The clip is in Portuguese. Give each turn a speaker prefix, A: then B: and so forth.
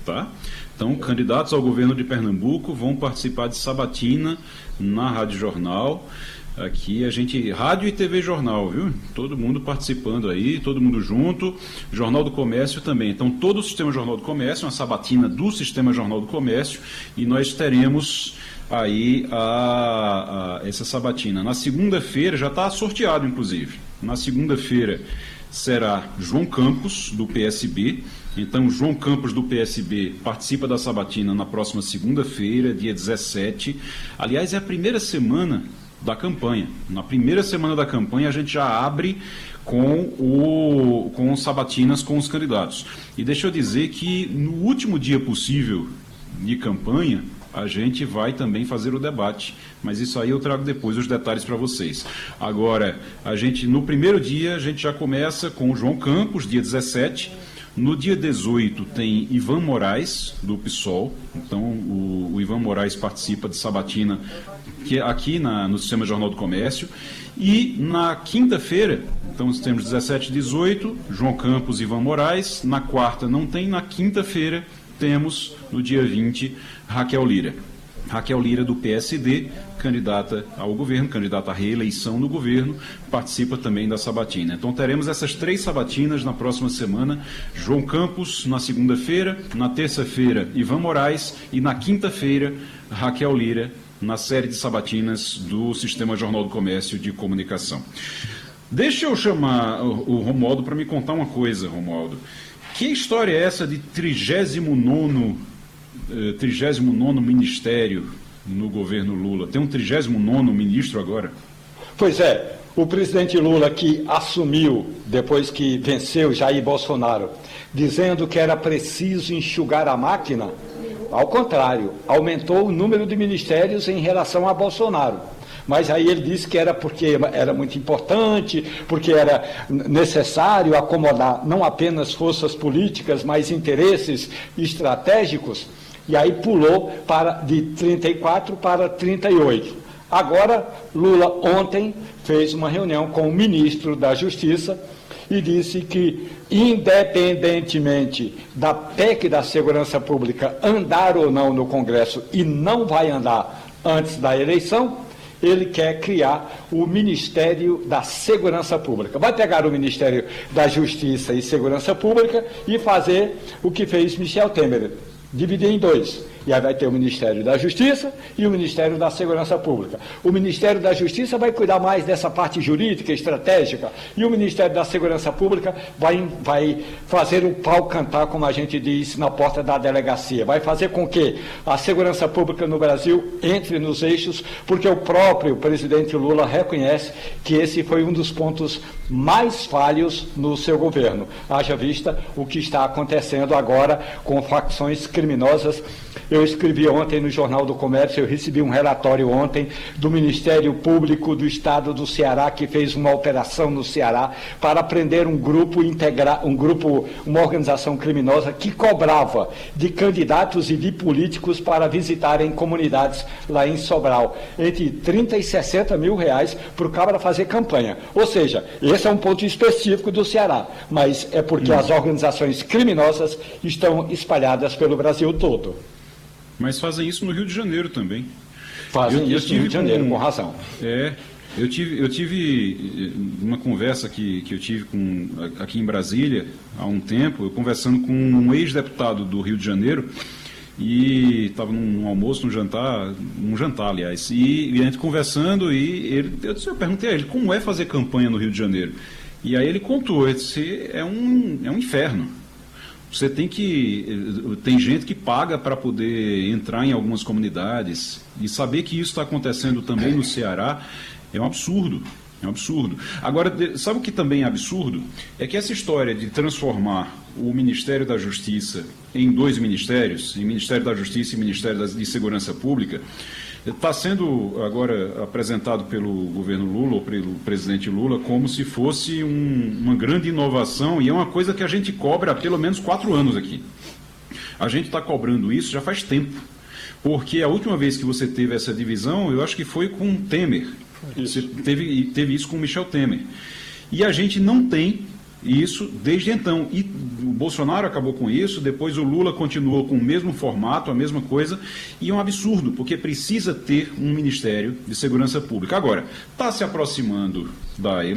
A: tá? Então, candidatos ao governo de Pernambuco vão participar de sabatina na Rádio Jornal. Aqui a gente, rádio e TV Jornal, viu? Todo mundo participando aí, todo mundo junto. Jornal do Comércio também. Então, todo o Sistema Jornal do Comércio, uma sabatina do Sistema Jornal do Comércio, e nós teremos aí essa sabatina. Na segunda-feira, já está sorteado, inclusive. Na segunda-feira será João Campos, do PSB. Então, João Campos, do PSB, participa da sabatina na próxima segunda-feira, dia 17. Aliás, é a primeira semana da campanha. Na primeira semana da campanha, a gente já abre com sabatinas com os candidatos. E deixa eu dizer que no último dia possível de campanha, a gente vai também fazer o debate, mas isso aí eu trago depois os detalhes para vocês. Agora, no primeiro dia, a gente já começa com o João Campos, dia 17. No dia 18 tem Ivan Moraes, do PSOL. Então, o Ivan Moraes participa de sabatina aqui no Sistema Jornal do Comércio. E na quinta-feira, então temos 17 e 18, João Campos e Ivan Moraes. Na quarta não tem, na quinta-feira temos, no dia 20, Raquel Lira. Raquel Lira, do PSD, candidata ao governo, candidata à reeleição no governo, participa também da sabatina. Então teremos essas 3 sabatinas na próxima semana: João Campos na segunda-feira, na terça-feira Ivan Moraes e na quinta-feira Raquel Lira, na série de sabatinas do Sistema Jornal do Comércio de Comunicação. Deixa eu chamar o Romualdo para me contar uma coisa, Romualdo. Que história é essa de 39º ministério no governo Lula? Tem um 39º ministro agora?
B: Pois é, o presidente Lula, que assumiu depois que venceu Jair Bolsonaro, dizendo que era preciso enxugar a máquina, ao contrário, aumentou o número de ministérios em relação a Bolsonaro. Mas aí ele disse que era porque era muito importante, porque era necessário acomodar não apenas forças políticas, mas interesses estratégicos. E aí pulou de 34 para 38. Agora, Lula ontem fez uma reunião com o ministro da Justiça e disse que, independentemente da PEC da Segurança Pública andar ou não no Congresso, e não vai andar antes da eleição, ele quer criar o Ministério da Segurança Pública. Vai pegar o Ministério da Justiça e Segurança Pública e fazer o que fez Michel Temer, dividir em 2. E aí vai ter o Ministério da Justiça e o Ministério da Segurança Pública. O Ministério da Justiça vai cuidar mais dessa parte jurídica, estratégica, e o Ministério da Segurança Pública vai fazer o pau cantar, como a gente diz, na porta da delegacia. Vai fazer com que a segurança pública no Brasil entre nos eixos, porque o próprio presidente Lula reconhece que esse foi um dos pontos mais falhos no seu governo. Haja vista o que está acontecendo agora com facções criminosas. Eu escrevi ontem no Jornal do Comércio, eu recebi um relatório ontem do Ministério Público do Estado do Ceará, que fez uma operação no Ceará para prender uma organização criminosa que cobrava de candidatos e de políticos para visitarem comunidades lá em Sobral, entre 30 e 60 mil reais para o cabra fazer campanha. Ou seja, esse é um ponto específico do Ceará, mas é porque as organizações criminosas estão espalhadas pelo Brasil todo.
A: Mas fazem isso no Rio de Janeiro também.
B: Fazem isso no Rio de Janeiro, com razão.
A: Eu tive uma conversa que eu tive aqui em Brasília há um tempo, eu conversando com um ex-deputado do Rio de Janeiro, e estava num almoço, num jantar, aliás, e a gente conversando, e eu perguntei a ele como é fazer campanha no Rio de Janeiro. E aí ele contou, ele disse, é um inferno. Você tem gente que paga para poder entrar em algumas comunidades, e saber que isso está acontecendo também no Ceará é um absurdo. É um absurdo. Agora, sabe o que também é absurdo? É que essa história de transformar o Ministério da Justiça em 2 ministérios, em Ministério da Justiça e Ministério de Segurança Pública, está sendo agora apresentado pelo governo Lula, ou pelo presidente Lula, como se fosse uma grande inovação, e é uma coisa que a gente cobra há pelo menos 4 anos aqui. A gente está cobrando isso já faz tempo, porque a última vez que você teve essa divisão, eu acho que foi com Temer. Você teve isso com Michel Temer. E a gente não tem Isso desde então. E o Bolsonaro acabou com isso, depois o Lula continuou com o mesmo formato, a mesma coisa, e é um absurdo, porque precisa ter um Ministério de Segurança Pública. Agora, está se aproximando da eleição.